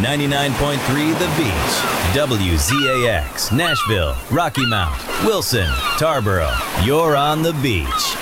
99.3 The Beach. WZAX, Nashville, Rocky Mount, Wilson, Tarboro. You're on the beach.